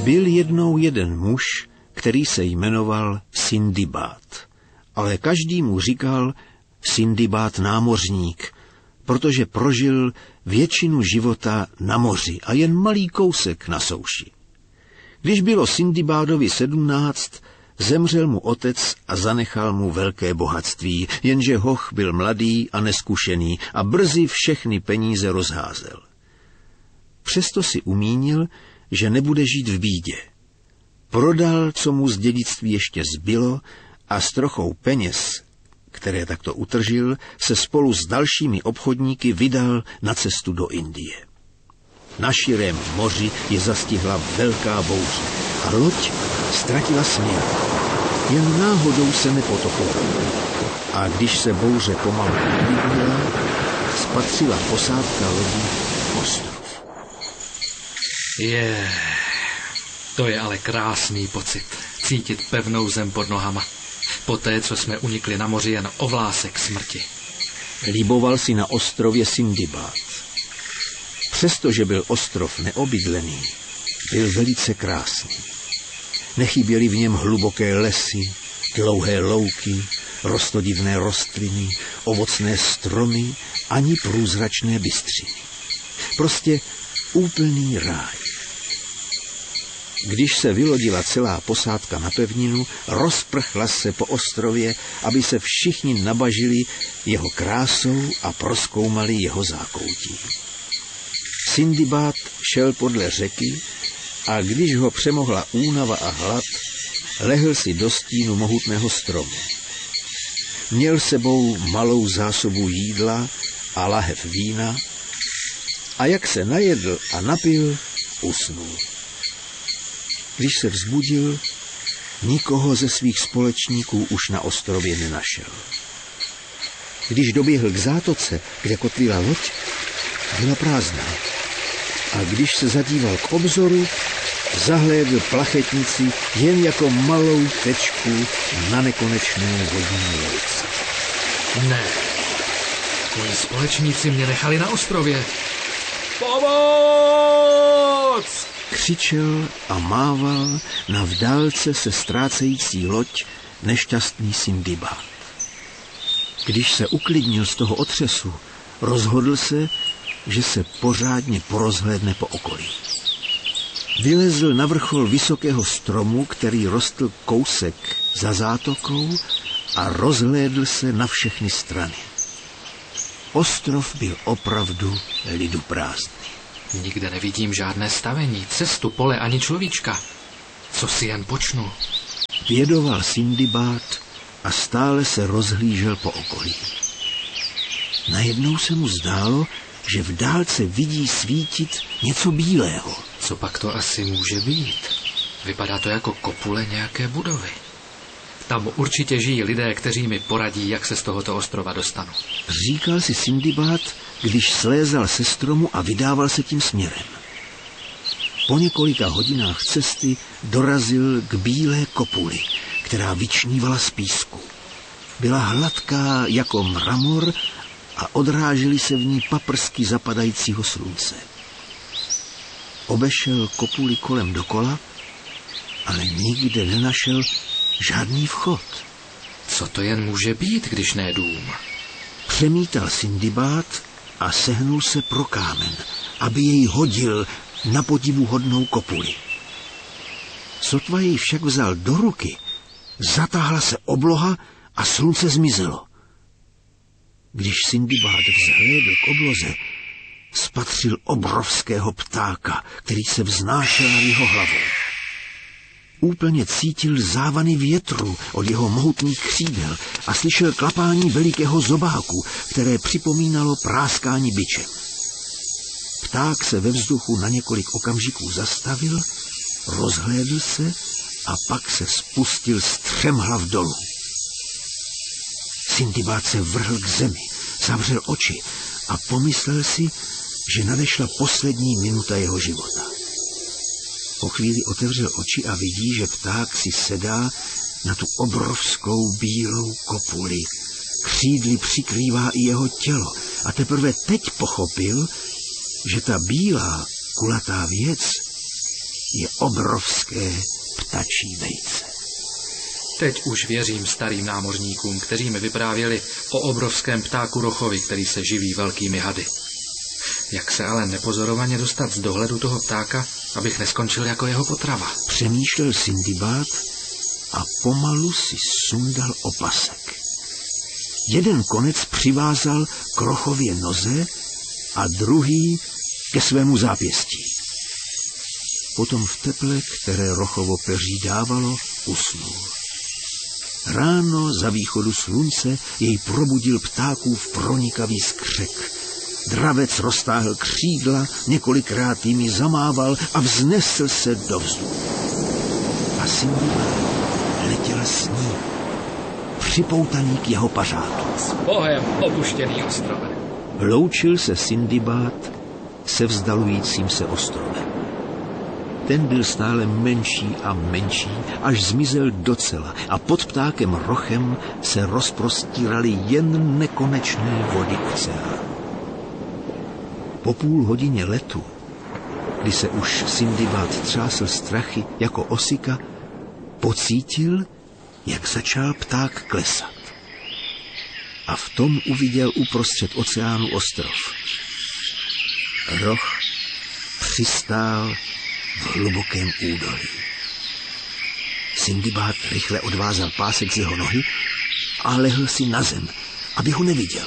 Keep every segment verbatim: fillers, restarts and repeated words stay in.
Byl jednou jeden muž, který se jmenoval Sindibád, ale každý mu říkal Sindibád námořník, protože prožil většinu života na moři a jen malý kousek na souši. Když bylo Sindibádovi sedmnáct, zemřel mu otec a zanechal mu velké bohatství, jenže hoch byl mladý a neskušený a brzy všechny peníze rozházel. Přesto si umínil, že nebude žít v bídě. Prodal, co mu z dědictví ještě zbylo, a s trochou peněz, které takto utržil, se spolu s dalšími obchodníky vydal na cestu do Indie. Na širém moři je zastihla velká bouře a loď ztratila směr. Jen náhodou se nepotopila. A když se bouře pomalu uklidnila, spatřila posádka lodí ostrov. Je, to je ale krásný pocit, cítit pevnou zem pod nohama. Poté, co jsme unikli na moři jen o vlásek smrti. Líboval si na ostrově Sindibád. Přestože byl ostrov neobydlený, byl velice krásný. Nechyběly v něm hluboké lesy, dlouhé louky, rostodivné rostliny, ovocné stromy, ani průzračné bystřiny. Prostě úplný ráj. Když se vylodila celá posádka na pevninu, rozprchla se po ostrově, aby se všichni nabažili jeho krásou a prozkoumali jeho zákoutí. Sindibád šel podle řeky a když ho přemohla únava a hlad, lehl si do stínu mohutného stromu. Měl sebou malou zásobu jídla a lahev vína a jak se najedl a napil, usnul. Když se vzbudil, nikoho ze svých společníků už na ostrově nenašel. Když doběhl k zátoce, kde kotvila loď, byla prázdná. A když se zadíval k obzoru, zahlédl plachetnici jen jako malou tečku na nekonečné vodní louce. Ne, moji společníci mě nechali na ostrově. Pomoc! Křičel a mával na v dálce se ztrácející loď nešťastný Sindibád. Když se uklidnil z toho otřesu, rozhodl se, že se pořádně porozhlédne po okolí. Vylezl na vrchol vysokého stromu, který rostl kousek za zátokou, a rozhlédl se na všechny strany. Ostrov byl opravdu liduprázdný. Nikde nevidím žádné stavení, cestu, pole ani človíčka. Co si jen počnu? Bědoval Sindibád a stále se rozhlížel po okolí. Najednou se mu zdálo, že v dálce vidí svítit něco bílého. Co pak to asi může být? Vypadá to jako kopule nějaké budovy. Tam určitě žijí lidé, kteří mi poradí, jak se z tohoto ostrova dostanu. Říkal si Sindibád, když slézal se stromu a vydával se tím směrem. Po několika hodinách cesty dorazil k bílé kopuli, která vyčnívala z písku. Byla hladká jako mramor a odrážely se v ní paprsky zapadajícího slunce. Obešel kopuli kolem dokola, ale nikde nenašel žádný vchod. Co to jen může být, když ne dům? Přemítal Sindibád a sehnul se pro kámen, aby jej hodil na podivuhodnou kopuli. Sotva jej však vzal do ruky, zatáhla se obloha a slunce zmizelo. Když Sindibád vzhlédl k obloze, spatřil obrovského ptáka, který se vznášel nad jeho hlavou. Úplně cítil závany větru od jeho mohutných křídel a slyšel klapání velikého zobáku, které připomínalo práskání bičem. Pták se ve vzduchu na několik okamžiků zastavil, rozhlédl se a pak se spustil střemhlav dolů. Sindibád se vrhl k zemi, zavřel oči a pomyslel si, že nadešla poslední minuta jeho života. Po chvíli otevřel oči a vidí, že pták si sedá na tu obrovskou bílou kopuli. Křídly přikrývá i jeho tělo a teprve teď pochopil, že ta bílá kulatá věc je obrovské ptačí vejce. Teď už věřím starým námořníkům, kteří mi vyprávěli o obrovském ptáku rochovi, který se živí velkými hady. Jak se ale nepozorovaně dostat z dohledu toho ptáka, abych neskončil jako jeho potrava? Přemýšlel Sindibad a pomalu si sundal opasek. Jeden konec přivázal k rochově noze a druhý ke svému zápěstí. Potom v teple, které rochovo peří dávalo, usnul. Ráno za východu slunce jej probudil ptákův pronikavý skřek. Dravec roztáhl křídla, několikrát jimi zamával a vznesl se do vzduchu. A Sindibad letěl s ním, připoutaný k jeho pařátu. S Bohem opuštěný ostrove. Loučil se Sindibad se vzdalujícím se ostrovem. Ten byl stále menší a menší, až zmizel docela a pod ptákem rochem se rozprostíraly jen nekonečné vody oceánu. Po půl hodině letu, kdy se už Sindibad třásl strachy jako osika, pocítil, jak začal pták klesat. A v tom uviděl uprostřed oceánu ostrov. Roch přistál v hlubokém údolí. Sindibad rychle odvázal pásek z jeho nohy a lehl si na zem, aby ho neviděl.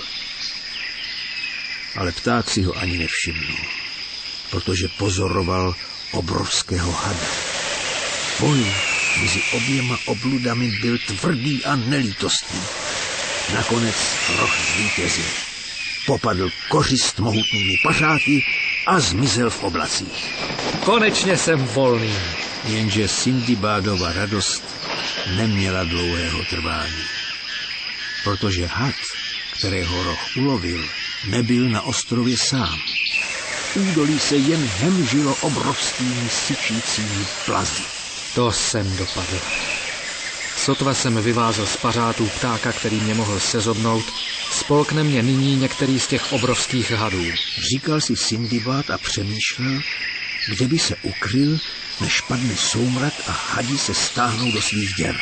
Ale pták si ho ani nevšimnul, protože pozoroval obrovského hada. Boj mezi oběma obludami byl tvrdý a nelítostný. Nakonec roch zvítězil. Popadl kořist mohutnými pařáky a zmizel v oblacích. Konečně jsem volný. Jenže Sindibádova radost neměla dlouhého trvání. Protože had, kterého roch ulovil, nebyl na ostrově sám. Údolí se jen hemžilo obrovskými syčícími plazy. To jsem dopadl. Sotva jsem vyvázl z pařátů ptáka, který mě mohl sezobnout, spolkne mě nyní některý z těch obrovských hadů. Říkal si Sindibad a přemýšlel, kde by se ukryl, než padne soumrak a hadi se stáhnou do svých děr.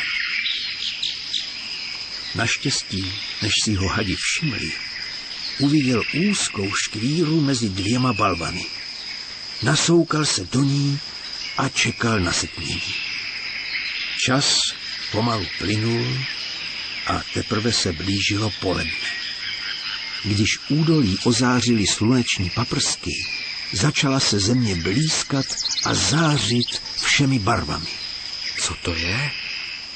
Naštěstí, než si ho hadi všimli, uviděl úzkou škvíru mezi dvěma balvany. Nasoukal se do ní a čekal na setmění. Čas pomalu plynul a teprve se blížilo poledne. Když údolí ozářily sluneční paprsky, začala se země blýskat a zářit všemi barvami. Co to je?